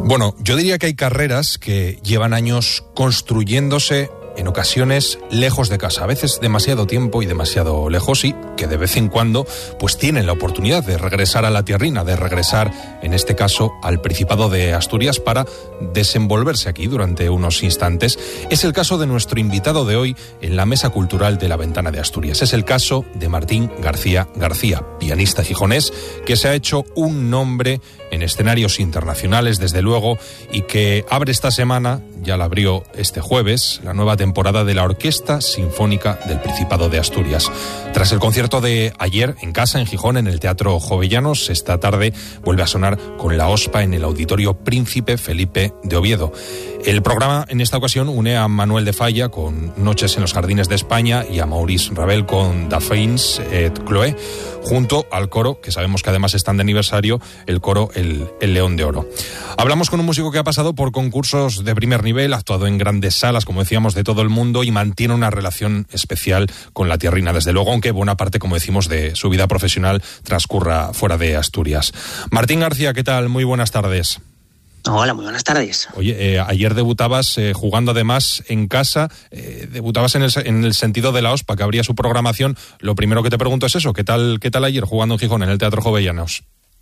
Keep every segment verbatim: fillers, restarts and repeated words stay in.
Bueno, yo diría que hay carreras que llevan años construyéndose, en ocasiones lejos de casa, a veces demasiado tiempo y demasiado lejos, y que de vez en cuando pues tienen la oportunidad de regresar a la tierrina, de regresar, en este caso, al Principado de Asturias para desenvolverse aquí durante unos instantes. Es el caso de nuestro invitado de hoy en la Mesa Cultural de la Ventana de Asturias. Es el caso de Martín García García, pianista gijonés que se ha hecho un nombre en escenarios internacionales, desde luego, y que abre esta semana, ya la abrió este jueves, la nueva temporada de la Orquesta Sinfónica del Principado de Asturias. Tras el concierto de ayer en casa, en Gijón, en el Teatro Jovellanos, esta tarde vuelve a sonar con la OSPA en el Auditorio Príncipe Felipe de Oviedo. El programa en esta ocasión une a Manuel de Falla con Noches en los Jardines de España y a Maurice Ravel con Dauphins et Chloé, junto al coro, que sabemos que además están de aniversario, el coro El, el León de Oro. Hablamos con un músico que ha pasado por concursos de primer nivel, ha actuado en grandes salas, como decíamos, de todo el mundo, y mantiene una relación especial con la tierrina, desde luego, aunque buena parte, como decimos, de su vida profesional transcurra fuera de Asturias. Martín García, ¿qué tal? Muy buenas tardes. Hola, muy buenas tardes. Oye, eh, ayer debutabas eh, jugando además en casa, eh, debutabas en el, en el sentido de la OSPA, que abría su programación. Lo primero que te pregunto es eso, ¿qué tal, qué tal ayer jugando en Gijón, en el Teatro Jovellanos?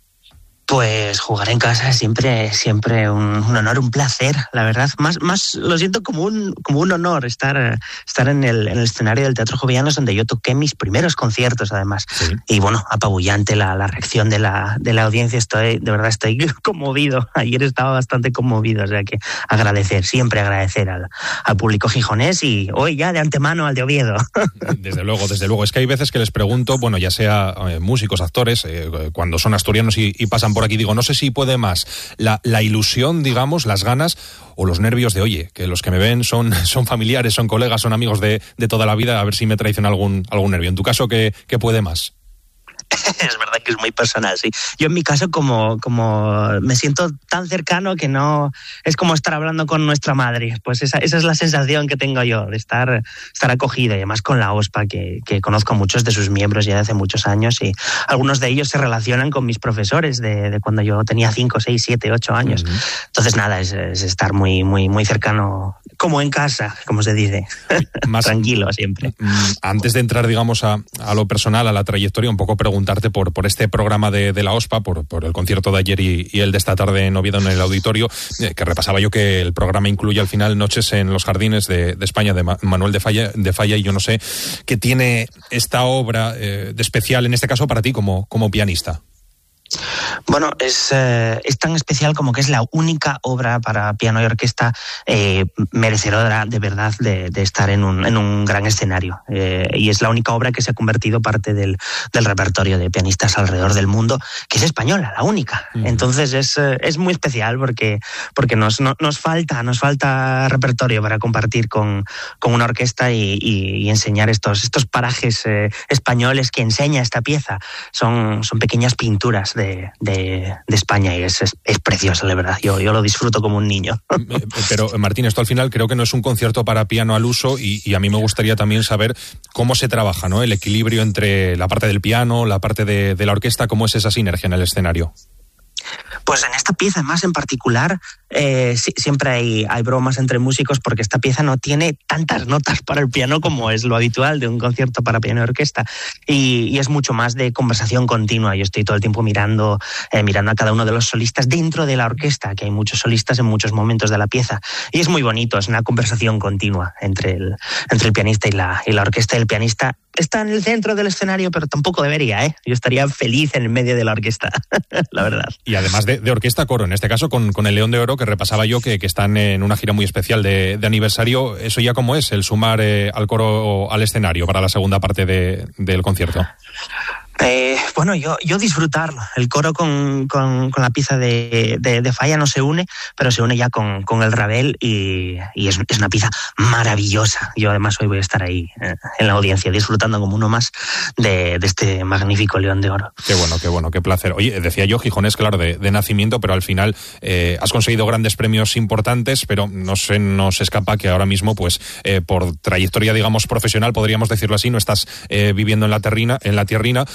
Pues jugar en casa es siempre, siempre un, un honor, un placer, la verdad. Más, más lo siento como un, como un honor estar, estar en el, en el escenario del Teatro Jovellanos, donde yo toqué mis primeros conciertos, además. Sí. Y bueno, apabullante la, la reacción de la, de la audiencia. Estoy, de verdad, estoy conmovido. Ayer estaba bastante conmovido, o sea que agradecer, siempre agradecer al, al público gijonés y hoy ya de antemano al de Oviedo. Desde luego, desde luego. Es que hay veces que les pregunto, bueno, ya sea eh, músicos, actores, eh, cuando son asturianos y, y pasan por aquí, digo, no sé si puede más la, la ilusión, digamos, las ganas o los nervios de, oye, que los que me ven son, son familiares, son colegas, son amigos de, de toda la vida, a ver si me traiciona algún, algún nervio. En tu caso, ¿qué, qué puede más? Es verdad que es muy personal, sí. Yo en mi caso, como, como me siento tan cercano que no es como estar hablando con nuestra madre. Pues esa, esa es la sensación que tengo yo, de estar, estar acogida, y además con la OSPA, que, que conozco a muchos de sus miembros ya de hace muchos años, y algunos de ellos se relacionan con mis profesores de, de cuando yo tenía cinco, seis, siete, ocho años. Uh-huh. Entonces nada, es, es estar muy, muy, muy cercano, como en casa, como se dice. Más, tranquilo siempre. Antes de entrar, digamos, a, a lo personal, a la trayectoria, un poco preguntarte por, por este programa de, de la OSPA, por, por el concierto de ayer y, y el de esta tarde en Oviedo, en el auditorio, eh, que repasaba yo que el programa incluye al final Noches en los Jardines de, de España, de Ma, Manuel de Falla, de Falla, y yo no sé qué tiene esta obra eh, de especial, en este caso, para ti como, como pianista. Bueno, es, eh, es tan especial como que es la única obra para piano y orquesta eh, merecedora de verdad de, de estar en un, en un gran escenario. Eh, y es la única obra que se ha convertido parte del, del repertorio de pianistas alrededor del mundo, que es española, la única. Uh-huh. Entonces es, es muy especial porque, porque nos, no, nos falta nos falta repertorio para compartir con, con una orquesta y, y, y enseñar estos, estos parajes eh, españoles que enseña esta pieza. Son, son pequeñas pinturas de, de, de España, y es, es, es precioso, de verdad. Yo, yo lo disfruto como un niño. Pero, Martín, esto al final creo que no es un concierto para piano al uso, y, y a mí me gustaría también saber cómo se trabaja, ¿no? El equilibrio entre la parte del piano, la parte de, de la orquesta, cómo es esa sinergia en el escenario. Pues en esta pieza más en particular eh, sí, siempre hay, hay bromas entre músicos, porque esta pieza no tiene tantas notas para el piano como es lo habitual de un concierto para piano y orquesta, y, y es mucho más de conversación continua. Yo estoy todo el tiempo mirando, eh, mirando a cada uno de los solistas dentro de la orquesta, que hay muchos solistas en muchos momentos de la pieza, y es muy bonito, es una conversación continua entre el, entre el pianista y la, y la orquesta. El pianista está en el centro del escenario, pero tampoco debería, ¿eh? Yo estaría feliz en el medio de la orquesta, la verdad. Y además de, de orquesta, coro, en este caso con, con el León de Oro, que repasaba yo que, que están en una gira muy especial de, de aniversario. ¿Eso ya cómo es, el sumar eh, al coro al escenario para la segunda parte de, del concierto? Eh, bueno, yo, yo disfrutarlo. El coro con, con, con la pieza de, de, de Falla no se une, pero se une ya con, con el Ravel, y, y es, es una pieza maravillosa. Yo además hoy voy a estar ahí eh, en la audiencia disfrutando como uno más de, de este magnífico León de Oro. Qué bueno, qué bueno, qué placer. Oye, decía yo, gijonés, claro, de, de nacimiento, pero al final eh, has conseguido grandes premios importantes, pero no se nos escapa que ahora mismo, pues, eh, por trayectoria, digamos, profesional, podríamos decirlo así, no estás eh, viviendo en la terrina, en la tierrina.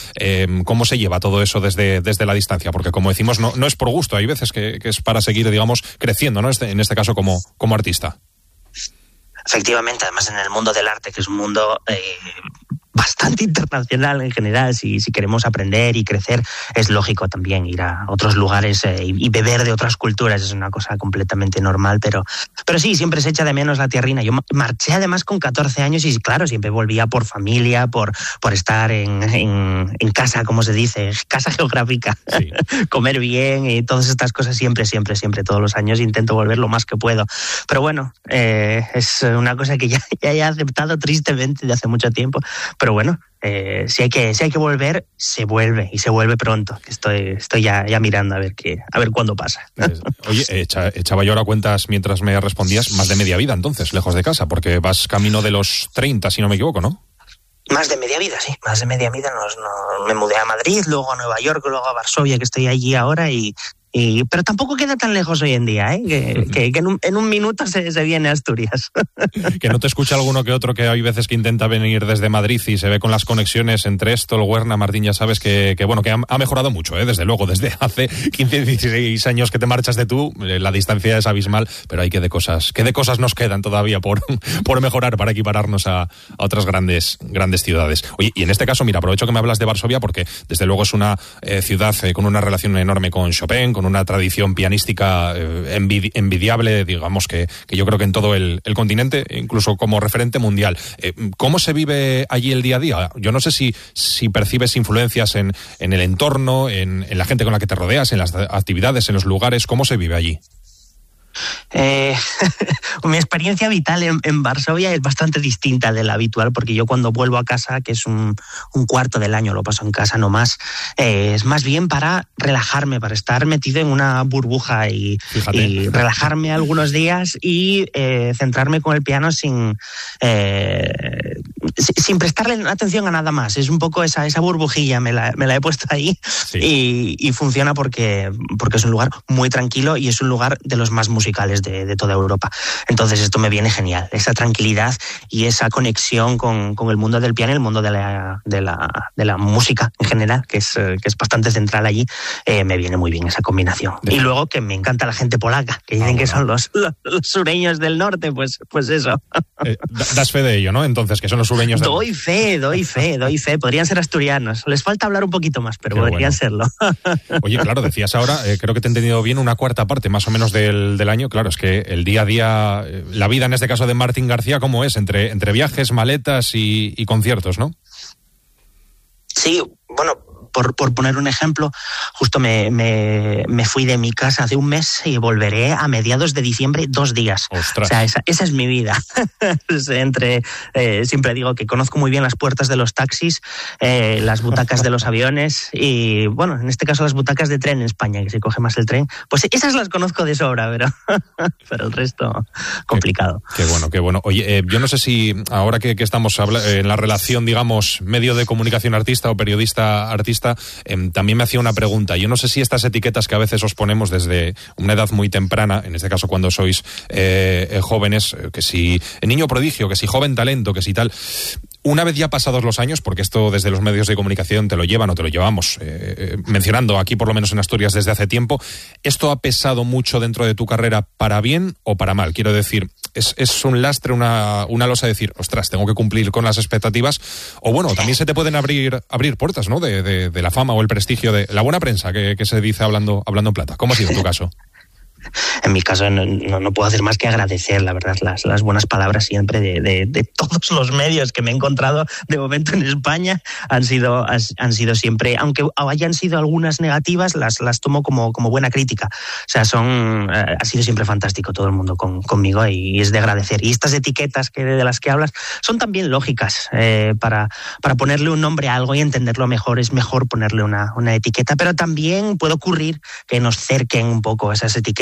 Eh, ¿Cómo se lleva todo eso desde, desde la distancia? Porque como decimos, no, no es por gusto, hay veces que, que es para seguir, digamos, creciendo, ¿no? Este, en este caso como, como artista. Efectivamente, además en el mundo del arte, que es un mundo eh, bastante internacional en general, si, si queremos aprender y crecer, es lógico también ir a otros lugares eh, y, y beber de otras culturas, es una cosa completamente normal, pero, pero sí, siempre se echa de menos la tierrina. Yo marché además con catorce años y claro, siempre volvía por familia, por, por estar en, en, en casa, como se dice, casa geográfica, sí. Comer bien y todas estas cosas siempre, siempre, siempre, todos los años intento volver lo más que puedo. Pero bueno, eh, es una cosa que ya, ya he aceptado tristemente de hace mucho tiempo, pero bueno, eh, si hay que si hay que volver, se vuelve y se vuelve pronto. Estoy estoy ya, ya mirando a ver qué a ver cuándo pasa. Oye, echa, echaba yo ahora cuentas mientras me respondías, más de media vida entonces, lejos de casa, porque vas camino de los treinta, si no me equivoco, ¿no? Más de media vida, sí, más de media vida. Nos, nos, me mudé a Madrid, luego a Nueva York, luego a Varsovia, que estoy allí ahora, y, y pero tampoco queda tan lejos hoy en día, ¿eh? que, que, que en, un, en un minuto se, se viene a Asturias. Que no te escucha alguno que otro que hay veces que intenta venir desde Madrid y se ve con las conexiones entre esto, el Huerna, Martín, ya sabes que, que bueno, que ha, ha mejorado mucho, ¿eh? Desde luego, desde hace quince, dieciséis años que te marchas de tú, la distancia es abismal, pero hay que de cosas, que de cosas nos quedan todavía por, por mejorar para equipararnos a, a otras grandes, grandes ciudades. Oye, y en este caso, mira, aprovecho que me hablas de Varsovia porque desde luego es una eh, ciudad eh, con una relación enorme con Chopin, con una tradición pianística eh, envidi- envidiable, digamos que, que yo creo que en todo el, el continente, incluso como referente mundial. Eh, ¿Cómo se vive allí el día a día? Yo no sé si, si percibes influencias en, en el entorno, en, en la gente con la que te rodeas, en las actividades, en los lugares. ¿Cómo se vive allí? Eh, mi experiencia vital en, en Varsovia es bastante distinta de la habitual, porque yo cuando vuelvo a casa, que es un, un cuarto del año, lo paso en casa no más, eh, es más bien para relajarme, para estar metido en una burbuja y, y relajarme algunos días y eh, centrarme con el piano sin, eh, sin prestarle atención a nada más. Es un poco esa, esa burbujilla, me la, me la he puesto ahí, sí. y, y funciona porque, porque es un lugar muy tranquilo y es un lugar de los más musicales de, de toda Europa. Entonces esto me viene genial, esa tranquilidad y esa conexión con, con el mundo del piano y el mundo de la, de la, de la música en general, que es, que es bastante central allí, eh, me viene muy bien esa combinación. De... Y luego que me encanta la gente polaca, que dicen ah, bueno. que son los, los, los sureños del norte, pues, pues eso. Eh, das fe de ello, ¿no? Entonces, que son los sureños del... Doy fe, doy fe, doy fe. Podrían ser asturianos. Les falta hablar un poquito más, pero Qué podrían bueno. serlo. Oye, claro, decías ahora, eh, creo que te he entendido bien, una cuarta parte más o menos del, del año. Claro, es que el día a día, la vida en este caso de Martín García, ¿cómo es? Entre, entre viajes, maletas y, y conciertos, ¿no? Sí, bueno... Por, por poner un ejemplo, justo me, me, me fui de mi casa hace un mes y volveré a mediados de diciembre dos días. Ostras. O sea, esa, esa es mi vida. Entre, eh, siempre digo que conozco muy bien las puertas de los taxis, eh, las butacas de los aviones y, bueno, en este caso las butacas de tren en España, que se coge más el tren. Pues esas las conozco de sobra, pero, pero el resto complicado. Qué, qué bueno, qué bueno. Oye, eh, yo no sé si ahora que, que estamos habla- en la relación, digamos, medio de comunicación artista o periodista artista, Eh, también me hacía una pregunta. Yo no sé si estas etiquetas que a veces os ponemos desde una edad muy temprana, en este caso cuando sois eh, eh, jóvenes, que si niño prodigio, que si joven talento, que si tal... Una vez ya pasados los años, porque esto desde los medios de comunicación te lo llevan o te lo llevamos eh, mencionando aquí por lo menos en Asturias desde hace tiempo, ¿esto ha pesado mucho dentro de tu carrera para bien o para mal? Quiero decir, ¿es, es un lastre, una, una losa de decir, ostras, tengo que cumplir con las expectativas? O bueno, también se te pueden abrir abrir puertas, ¿no? De, de, de la fama o el prestigio, de la buena prensa que, que se dice hablando, hablando en plata. ¿Cómo ha sido tu caso? En mi caso no, no, no puedo hacer más que agradecer, la verdad, las, las buenas palabras siempre de, de, de todos los medios que me he encontrado de momento en España. Han sido, han sido siempre, aunque hayan sido algunas negativas, las, las tomo como, como buena crítica. O sea, son, eh, ha sido siempre fantástico todo el mundo con, conmigo y es de agradecer. Y estas etiquetas que, de las que hablas son también lógicas. Eh, para, para ponerle un nombre a algo y entenderlo mejor, es mejor ponerle una, una etiqueta, pero también puede ocurrir que nos cerquen un poco esas etiquetas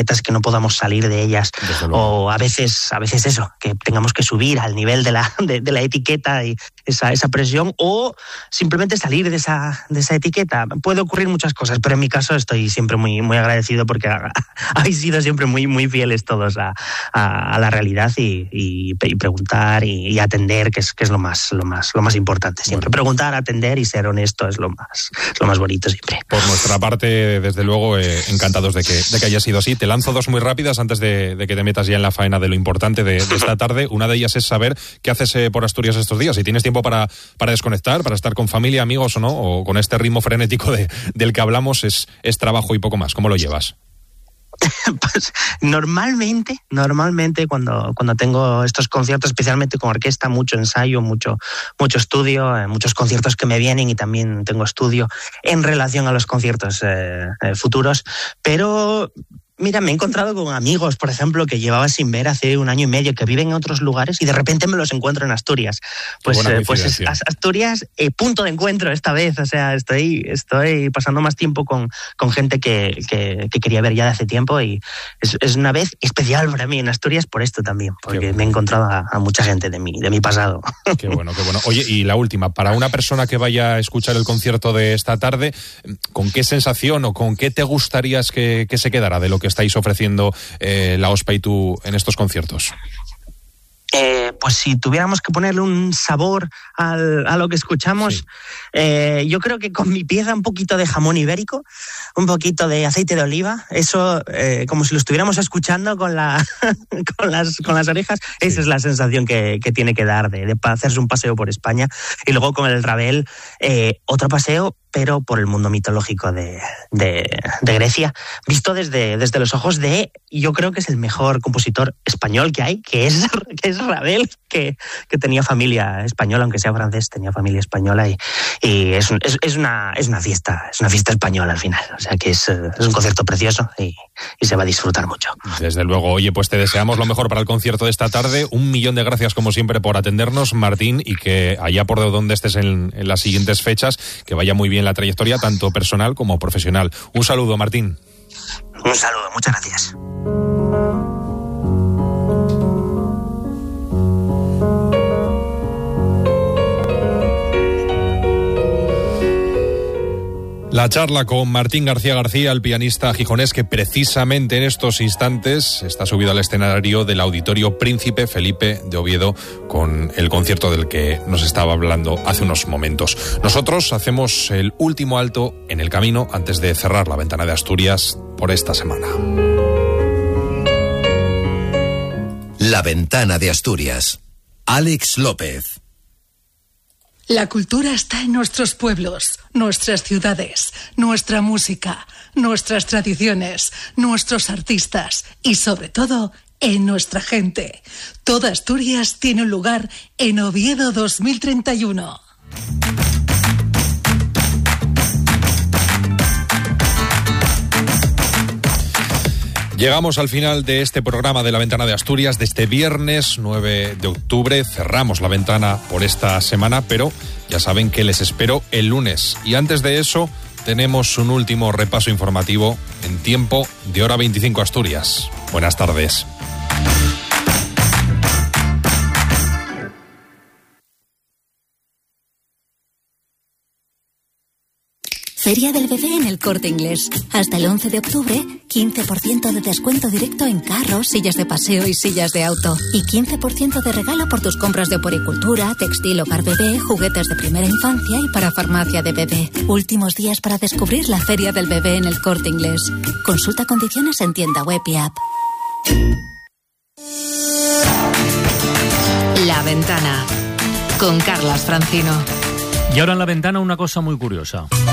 conciertas que no podamos salir de ellas, o a veces, a veces eso, que tengamos que subir al nivel de la, de, de la etiqueta y esa, esa presión, o simplemente salir de esa, de esa etiqueta. Puede ocurrir muchas cosas, pero en mi caso estoy siempre muy, muy agradecido porque habéis sido siempre muy, muy fieles todos a, a, a la realidad y, y, y preguntar y, y atender, que es, que es lo más, lo más, lo más importante siempre. Bueno. Preguntar, atender y ser honesto es lo más, es lo más bonito siempre. Por nuestra parte, desde luego, eh, encantados de que, de que haya sido así. Te lanzo dos muy rápidas antes de, de que te metas ya en la faena de lo importante de, de esta tarde. Una de ellas es saber qué haces eh, por Asturias estos días. Si tienes tiempo para, para desconectar, para estar con familia, amigos o no, o con este ritmo frenético de, del que hablamos, es, es trabajo y poco más. ¿Cómo lo llevas? Pues normalmente, normalmente cuando, cuando tengo estos conciertos, especialmente con orquesta, mucho ensayo, mucho, mucho estudio, eh, muchos conciertos que me vienen y también tengo estudio en relación a los conciertos eh, eh, futuros, pero... Mira, me he encontrado con amigos, por ejemplo, que llevaba sin ver hace un año y medio, que viven en otros lugares y de repente me los encuentro en Asturias. Pues, eh, pues es, Asturias, eh, punto de encuentro esta vez. O sea, estoy, estoy pasando más tiempo con, con gente que, que, que quería ver ya de hace tiempo y es, es una vez especial para mí en Asturias por esto también, porque bueno. me he encontrado a, a mucha gente de mi, de mi pasado. Qué bueno, qué bueno. Oye, y la última, para una persona que vaya a escuchar el concierto de esta tarde, ¿con qué sensación o con qué te gustaría que, que se quedara de lo que estáis ofreciendo eh, la OSPA y tú en estos conciertos? Eh, pues si tuviéramos que ponerle un sabor al, a lo que escuchamos, sí. eh, yo creo que con mi pieza un poquito de jamón ibérico, un poquito de aceite de oliva, eso eh, como si lo estuviéramos escuchando con, la, con, las, con las orejas, sí. Esa es la sensación que, que tiene que dar de, de hacerse un paseo por España. Y luego con el Ravel, eh, otro paseo, pero por el mundo mitológico de, de, de Grecia, visto desde, desde los ojos de, yo creo que es el mejor compositor español que hay, que es, que es Ravel, que, que tenía familia española, aunque sea francés, tenía familia española y, y es, es, es, una, es una fiesta, es una fiesta española al final. O sea que es, es un concierto precioso y, y se va a disfrutar mucho. Desde luego. Oye, pues te deseamos lo mejor para el concierto de esta tarde. Un millón de gracias, como siempre, por atendernos, Martín, y que allá por donde estés en, en las siguientes fechas, que vaya muy bien la trayectoria, tanto personal como profesional. Un saludo, Martín. Un saludo, muchas gracias. La charla con Martín García García, el pianista gijonés que precisamente en estos instantes está subido al escenario del Auditorio Príncipe Felipe de Oviedo con el concierto del que nos estaba hablando hace unos momentos. Nosotros hacemos el último alto en el camino antes de cerrar la ventana de Asturias por esta semana. La ventana de Asturias. Alex López. La cultura está en nuestros pueblos, nuestras ciudades, nuestra música, nuestras tradiciones, nuestros artistas y, sobre todo, en nuestra gente. Toda Asturias tiene un lugar en Oviedo dos mil treinta y uno. Llegamos al final de este programa de La Ventana de Asturias de este viernes nueve de octubre. Cerramos la ventana por esta semana, pero ya saben que les espero el lunes. Y antes de eso, tenemos un último repaso informativo en tiempo de hora veinticinco Asturias. Buenas tardes. Feria del Bebé en El Corte Inglés. Hasta el once de octubre, quince por ciento de descuento directo en carros, sillas de paseo y sillas de auto. Y quince por ciento de regalo por tus compras de oporicultura, textil, hogar bebé, juguetes de primera infancia y para farmacia de bebé. Últimos días para descubrir la Feria del Bebé en El Corte Inglés. Consulta condiciones en tienda web y app. La Ventana con Carlas Francino. Y ahora en La Ventana una cosa muy curiosa.